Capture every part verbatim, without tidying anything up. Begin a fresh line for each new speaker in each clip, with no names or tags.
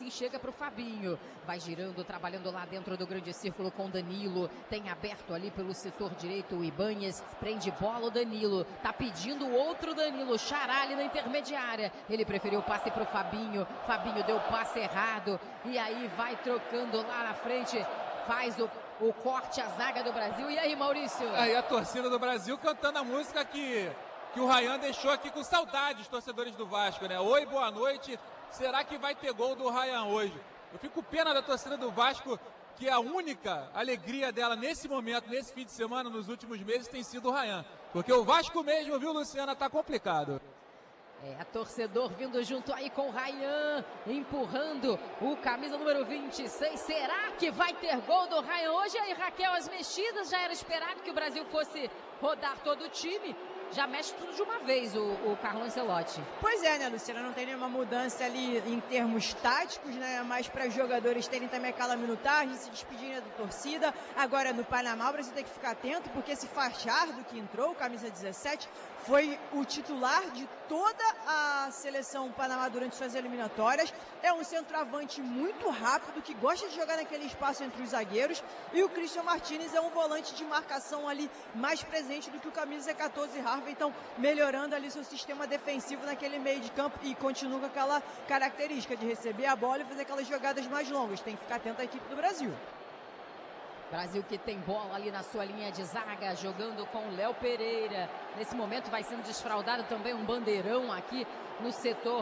assim chega para o Fabinho. Vai girando, trabalhando lá dentro do grande círculo com Danilo. Tem aberto ali pelo setor direito o Ibáñez. Prende bola o Danilo. Tá pedindo outro Danilo. Xará ali na intermediária. Ele preferiu o passe para o Fabinho. Fabinho deu o passe errado. E aí vai trocando lá na frente. Faz o, o corte, a zaga do Brasil. E aí, Maurício?
Aí a torcida do Brasil cantando a música que, que o Ryan deixou aqui com saudades, torcedores do Vasco, né? Oi, boa noite. Será que vai ter gol do Ryan hoje? Eu fico com pena da torcida do Vasco, que a única alegria dela nesse momento, nesse fim de semana, nos últimos meses, tem sido o Ryan. Porque o Vasco mesmo, viu, Luciana, tá complicado.
É, a torcedor vindo junto aí com o Ryan, empurrando o camisa número vinte e seis. Será que vai ter gol do Ryan hoje? Aí, Raquel, as mexidas, já era esperado que o Brasil fosse rodar todo o time. Já mexe tudo de uma vez o, o Carlo Ancelotti.
Pois é, né, Luciana? Não tem nenhuma mudança ali em termos táticos, né? Mas para os jogadores terem também aquela minutagem, se despedirem da torcida. Agora no Panamá, o Brasil tem que ficar atento, porque esse Fachardo que entrou, camisa dezessete, foi o titular de toda a seleção Panamá durante suas eliminatórias. É um centroavante muito rápido, que gosta de jogar naquele espaço entre os zagueiros. E o Christian Martínez é um volante de marcação ali mais presente do que o camisa quatorze, Harvey. Então, melhorando ali seu sistema defensivo naquele meio de campo e continua com aquela característica de receber a bola e fazer aquelas jogadas mais longas. Tem que ficar atento à equipe do Brasil.
Brasil que tem bola ali na sua linha de zaga, jogando com o Léo Pereira. Nesse momento vai sendo desfraudado também um bandeirão aqui no setor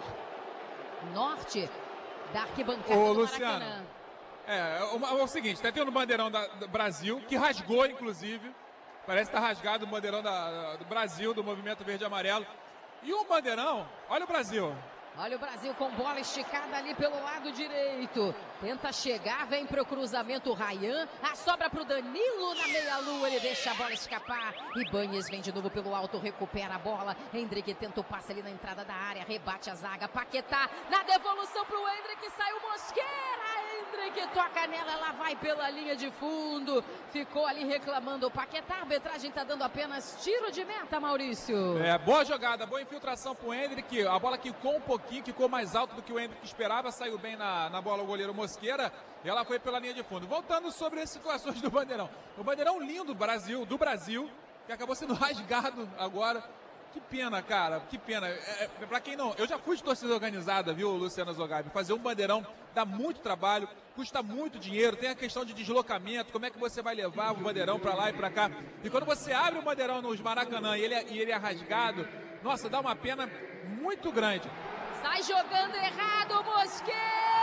norte da arquibancada
Ô,
do
Luciano,
Maracanã.
É, é o seguinte, tá tendo um bandeirão da, do Brasil, que rasgou, inclusive. Parece que tá rasgado o bandeirão da, do Brasil, do Movimento Verde e Amarelo. E um bandeirão, olha o Brasil.
Olha o Brasil com bola esticada ali pelo lado direito. Tenta chegar, vem pro cruzamento o Ryan. A sobra pro Danilo na meia-lua. Ele deixa a bola escapar. Ibáñez vem de novo pelo alto, recupera a bola. Hendrick tenta o passe ali na entrada da área. Rebate a zaga. Paquetá na devolução pro Hendrick. Saiu Mosquera. Hendrick toca nela. Ela vai pela linha de fundo. Ficou ali reclamando o Paquetá. A arbitragem tá dando apenas tiro de meta, Maurício.
É, boa jogada, boa infiltração pro Hendrick. A bola quicou um pouquinho. Ficou mais alto do que o Hendrick esperava, saiu bem na, na bola o goleiro Mosquera, e ela foi pela linha de fundo. Voltando sobre as situações do bandeirão. O bandeirão lindo do Brasil, do Brasil, que acabou sendo rasgado agora. Que pena, cara, que pena. É, é, pra quem não... Eu já fui de torcida organizada, viu, Luciana Zogabi? Fazer um bandeirão dá muito trabalho, custa muito dinheiro, tem a questão de deslocamento, como é que você vai levar o bandeirão pra lá e pra cá. E quando você abre o bandeirão nos Maracanã e ele, é, e ele é rasgado, nossa, dá uma pena muito grande.
Sai jogando errado, Mosquera!